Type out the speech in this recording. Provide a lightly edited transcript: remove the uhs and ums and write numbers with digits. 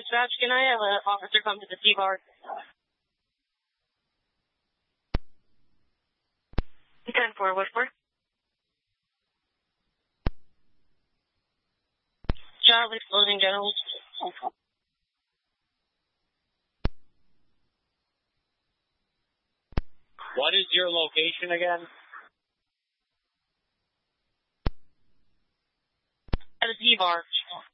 dispatch, can I have an officer come to the T-bar? 10-4, what for? Charlie's closing generals. What is your location again? At the T-bar.